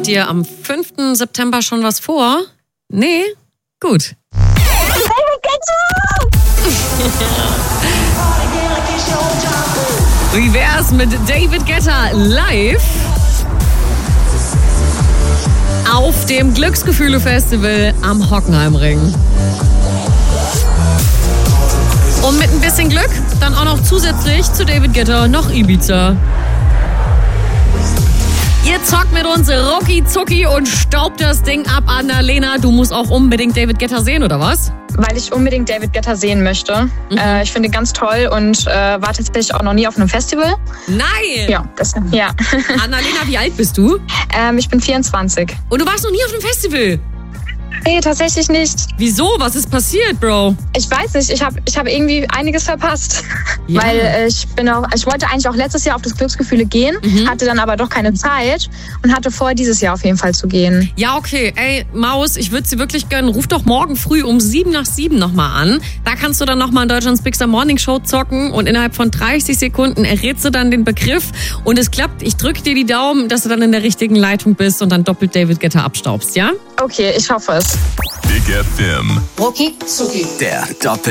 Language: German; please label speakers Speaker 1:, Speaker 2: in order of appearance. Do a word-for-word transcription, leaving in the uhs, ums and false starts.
Speaker 1: dir am fünften September schon was vor? Nee? Gut. Wie wär's mit David Guetta live auf dem Glücksgefühle-Festival am Hockenheimring? Und mit ein bisschen Glück dann auch noch zusätzlich zu David Guetta noch Ibiza. Ihr zockt mit uns rucki zucki und staubt das Ding ab. Annalena, du musst auch unbedingt David Guetta sehen, oder was?
Speaker 2: Weil ich unbedingt David Guetta sehen möchte. Mhm. Äh, ich finde ihn ganz toll und äh, war tatsächlich auch noch nie auf einem Festival.
Speaker 1: Nein!
Speaker 2: Ja, das, ja.
Speaker 1: Annalena, wie alt bist du?
Speaker 2: Ähm, ich bin vierundzwanzig.
Speaker 1: Und du warst noch nie auf einem Festival?
Speaker 2: Nee, tatsächlich nicht.
Speaker 1: Wieso? Was ist passiert, Bro?
Speaker 2: Ich weiß nicht, ich habe ich hab irgendwie einiges verpasst.
Speaker 1: Ja.
Speaker 2: Weil äh, ich bin auch, ich wollte eigentlich auch letztes Jahr auf das Glücksgefühle gehen, mhm. hatte dann aber doch keine Zeit und hatte vor, dieses Jahr auf jeden Fall zu gehen.
Speaker 1: Ja, okay. Ey, Maus, ich würde sie wirklich gönnen. Ruf doch morgen früh um sieben nach sieben nochmal an. Da kannst du dann nochmal in Deutschlands Big Star Morning Show zocken und innerhalb von dreißig Sekunden errätst du dann den Begriff und es klappt. Ich drücke dir die Daumen, dass du dann in der richtigen Leitung bist und dann doppelt David Guetta abstaubst, ja?
Speaker 2: Okay, ich hoffe es.
Speaker 3: Big F M.
Speaker 4: Rucki zucki.
Speaker 3: Der Doppel